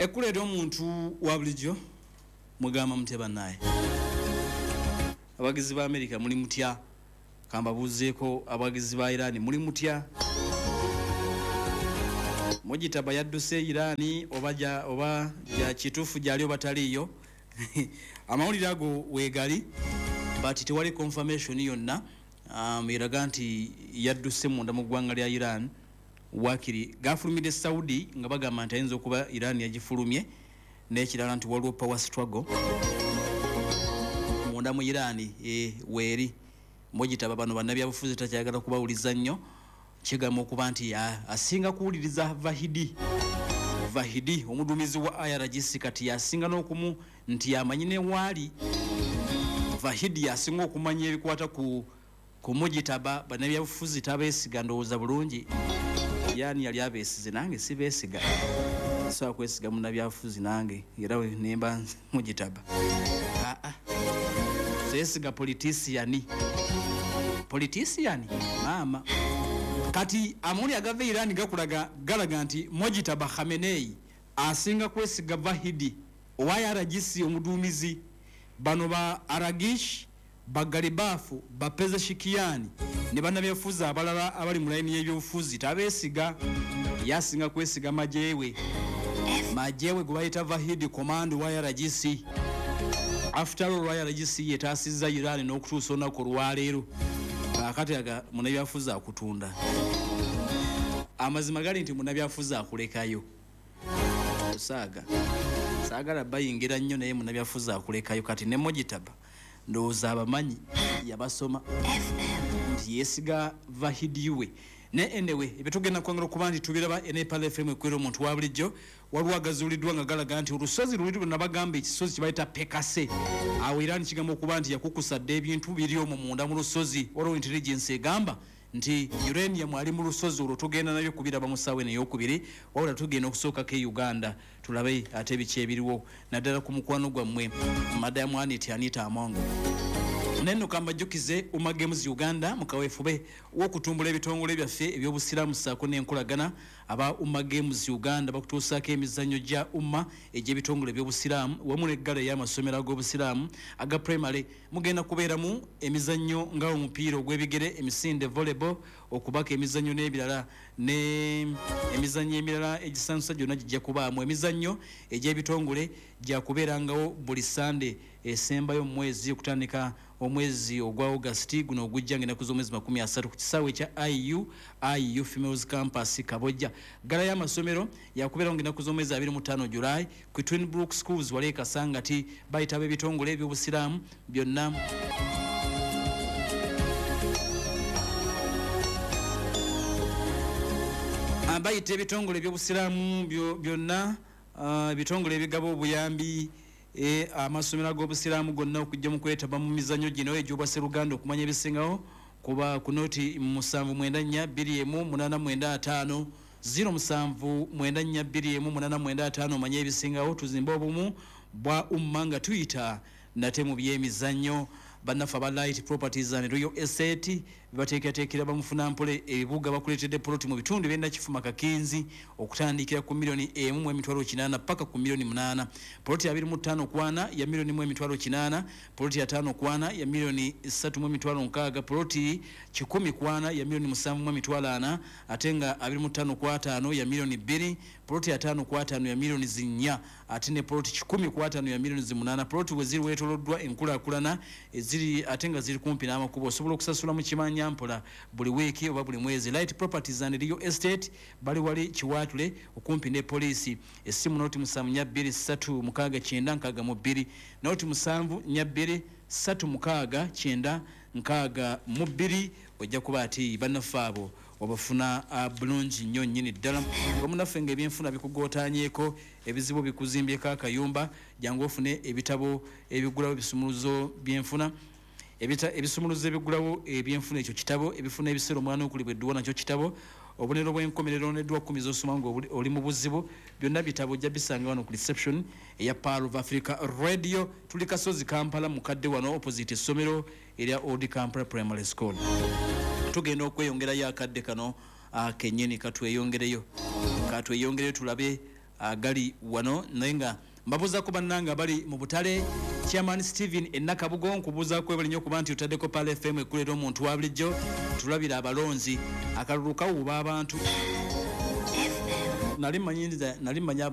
Yakuleeta omuntu wa bulijjo mugamba muteba naye. Abagizi ba America muli mutya? Kambabuzeeko abagizi ba Iran muli mutya? Mujitaba yadduse Iran oba ya kituufu gyali obataliyo. Amawulire ago weegali but tewali confirmation yonna eraga nti yadduse munda mu ggwanga lya Iran wakiri gafulumidde Saudi nga bagamba nti ayinza okuba Iran yagifulumye n'ekirala nti waliwo power struggle munda mu Iran weeri mujitaba bano bannabyabufuzi takyagala kubawuliza nnyo kigamba okuba nti asinga kuwuliriza Vahidi omuduumizi wa IRGC kati yasinga n'okumu nti yamanyine waali Vahidi yasinga okumanya ebikwata ku mujitaba bannabyabufuzi tabeesiga ndowooza bulungi yani yali abeesize nange si beesiga so akwesiga munnabyabufuzi nange era nemba mujitaba seesiga politician mama kati amuli agava Iran galaga nti Mojitaba Khamenei asinga kwesiga Vahidi owa IRGC omuduumizi bano ba Aragish bagalibafu Pezeshkian ne bannabyabufuzi abalala abali mu layini y'ebyobufuzi tabeesiga yasinga kwesiga majewe gwe bayita Vahidi command wa IRGC. After all IRGC yetaasizza Iran n'okutuusa olunaku olwaleero akati aga munnabyabufuzi akutunda amazima gali nti munnabyabufuzi akulekayo saagala bayingira nnyo naye munnabyabufuzi akulekayo kati ne Mojitaba ndowooza abamanyi yabasoma nti yeesiga Vahidi we ne anyway ebitugenda kwongera okuba nti tubiraba NPL FM ekwera omuntu wa bulijjo waliwo agazuuliddwa nga galaga nti olusozi luli nabagamba ekisozi kibayita Pekase awo Iran kigamba okuba nti yakukusadde ebintu biri omwo munda mu lusozi waliwo intelligence egamba nti uranium ali mu lusozi olwo tugenda nayo kubiraba mu ssaawa eno ey'okubiri wabula tugenda okusookako e Uganda tulabe ate biki ebiriwo naddala ku mukwano gwammwe Madamu Anita Amongo neno kambajjukize Games Uganda mukaweefube w'okutumbula ebitongole byaffe ebyobusiraamu ssaako n'enkolagana aba Games Uganda bakutuusaako emizannyo gya egy'ebitongole by'obusiraamu wamu n'eggala y'amasomero ag'obusiraamu aga primary mugenda kubeeramu emizannyo nga omupiira ogw'ebigere emisinde volleyball okubaka emizannyo n'ebirala emizannyo emirala egisansa gyonna gijja kubaamu emizannyo egy'ebitongole gya kubeerangawo buli Sunday esembayo mu mwezi okutandika omwezi ogwa August guno ogujja ng'ennaku z'omwezi 30 ku kisaawe kya IU Females Campus Kabojja gala y'amasomero yakubeerawo ng'ennaku z'omwezi 25 July ku Twin Brook Schools wali Kasangati bayitaba ebitongole eby'obusiraamu byonna bayita ebitongole eby'obusiraamu byonna ebitongole ebigaba obuyambi amasomero ag'obusiraamu gonna okujja mu kwetaba mu mizannyo gino egy'obwasseruganda okumanya ebisingawo kuba ku nooti 7942885 079421885 omanye ebisingawo tuzimbe obumu bwa umma nga tuyita nate mu by'emizannyo bannaffe aba Light Properties and Real Estate bateekateekera bamufuna mpole ebibuga bakuleetedde poloti mu bitundu by'ennakifuma Kakinzi okutandikira ku $1,800,000 paka ku $8,000,000 poloti 25 kwana ya $1,800,000 poloti ya 5 kwana ya $3,600,000 poloti 10 kwana ya $7,400,000 ate nga 25 kwatano ya $2,000,000 poloti ya 5 kwatano ya $4,000,000 ate ne poloti 10 kwatano ya $8,000,000 poloti we ziri weetoloddwa enkulaakulana ziri ate nga ziri kumpi n'amakubo osobola okusasula mu kimanya mpola buli weeki oba buli mwezi. Light Properties and Real Estate bali wali Kiwatule okumpi ne poliisi essimu noti 74369 noti 74369 ojja kuba ati bannaffe abo obafuna bulungi nnyo nnyini ddala omunaffe ng'ebyenfuna bikugootaanyeeko ebizibu bikuzimbyeko akayumba jangu ofune ebitabo ebigulawo ebisumuluzo byenfuna ebisumuluzo ebigulawo ebyenfuna ekyo kitabo ebifuna ebiseera omwana okulibwa edduwa nakyo kitabo obunero bw'enkomerero n'edduwa 10 z'osoma nga oli mu buzibu byonna bitabo ojja bisanga wano ku reception eya Pearl of Africa Radio tuli Kasozi Kampala mukadde wano opposite essomero erya Old Kampala Primary School. Tugenda okweyongerayo akadde kano kenyini katweyongereyo tulabe gali wano naye nga mbabuuzako bannanga bali mu butale Chairman Steven Enakabugo nkubuuzaako ebali nnyo kuba nti otaddeko Pale FM ekuleeta omuntu wa bulijjo tulabira abalonzi akalulu kawuba abantu nali mmanyi